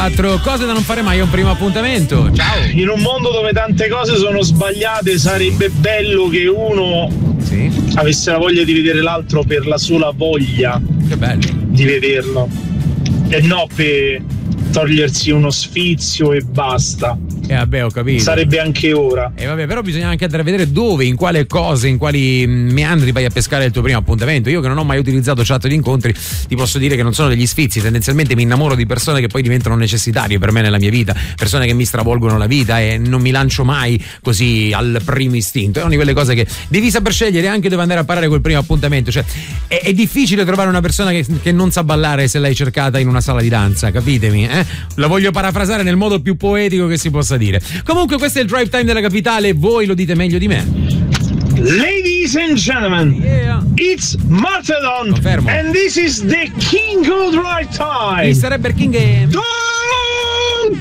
Cose da non fare mai a un primo appuntamento. Ciao. In un mondo dove tante cose sono sbagliate, sarebbe bello che uno avesse la voglia di vedere l'altro per la sola voglia di vederlo e no per togliersi uno sfizio e basta. Vabbè, ho capito. Sarebbe anche ora. Vabbè, però bisogna anche andare a vedere dove, in quale cose, in quali meandri vai a pescare il tuo primo appuntamento. Io che non ho mai utilizzato chat di incontri, ti posso dire che non sono degli sfizi. Tendenzialmente mi innamoro di persone che poi diventano necessitarie per me nella mia vita, persone che mi stravolgono la vita e non mi lancio mai così al primo istinto. È una di quelle cose che devi saper scegliere anche dove andare a parare col primo appuntamento. Cioè, è difficile trovare una persona che non sa ballare se l'hai cercata in una sala di danza, capitemi? La voglio parafrasare nel modo più poetico che si possa dire. Comunque questo è il drive time della capitale, voi lo dite meglio di me. Ladies and gentlemen, it's Martedon. Confermo. And this is the King of Drive Time. Mr. Eber King è Don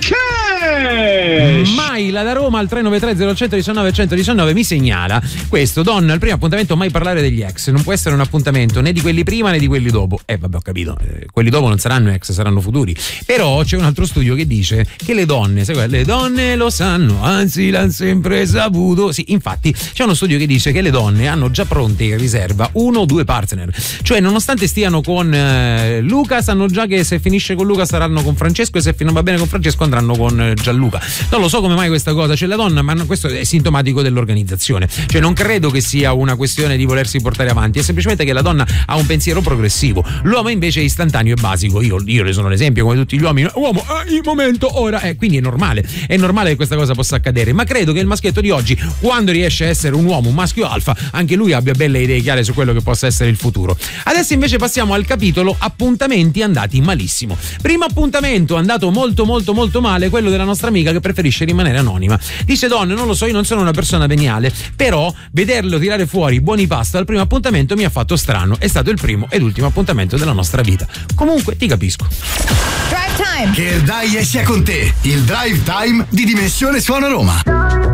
Cash. Maila da Roma al 393 0119 119 mi segnala questo: Don, al primo appuntamento mai parlare degli ex, non può essere un appuntamento né di quelli prima né di quelli dopo. Vabbè, ho capito, quelli dopo non saranno ex, saranno futuri. Però c'è un altro studio che dice che le donne, le donne lo sanno, anzi l'hanno sempre saputo. Sì, infatti c'è uno studio che dice che le donne hanno già pronte in riserva 1 o 2 partner, cioè nonostante stiano con Luca, sanno già che se finisce con Luca saranno con Francesco e se non va bene con Francesco andranno con Gianluca. Non lo so come mai questa cosa c'è la donna, ma questo è sintomatico dell'organizzazione. Cioè non credo che sia una questione di volersi portare avanti, è semplicemente che la donna ha un pensiero progressivo, l'uomo invece è istantaneo e basico. Io ne sono l'esempio, come tutti gli uomini. Uomo, il momento ora, quindi è normale che questa cosa possa accadere, ma credo che il maschietto di oggi, quando riesce a essere un uomo, un maschio alfa, anche lui abbia belle idee chiare su quello che possa essere il futuro. Adesso invece passiamo al capitolo appuntamenti andati malissimo. Primo appuntamento andato molto molto molto male, quello della nostra amica che preferisce rimanere anonima. Dice: Donne, non lo so, io non sono una persona veniale, però vederlo tirare fuori buoni pasta al primo appuntamento mi ha fatto strano. È stato il primo ed ultimo appuntamento della nostra vita. Comunque ti capisco. Drive Time. Che il dai sia con te. Il Drive Time di Dimensione Suona Roma.